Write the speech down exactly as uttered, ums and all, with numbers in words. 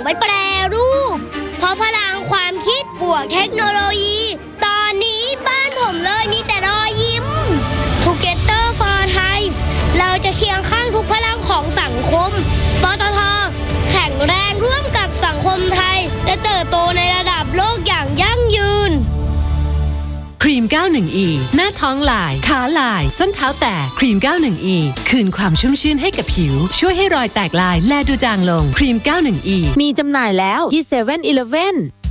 ไว้แปรรูปเพราะพลังความคิดบวกเทคโนโลยีตอนนี้บ้านผมเลยมีแต่รอยยิ้ม Together for Thai เราจะเคียงข้างทุกพลังของสังคมปตท.แข็งแรงร่วมกับสังคมไทยและเติบโตในระดับโลกอย่างยั่งยืนครีม เก้าสิบเอ็ด อี หน้าท้องลายขาลายส้นเท้าแตกครีม เก้าสิบเอ็ด อี คืนความชุ่มชื่นให้กับผิวช่วยให้รอยแตกลายแลดูจางลงครีม เก้าสิบเอ็ด อีมีจำหน่ายแล้วที่ เซเว่น อีเลฟเว่น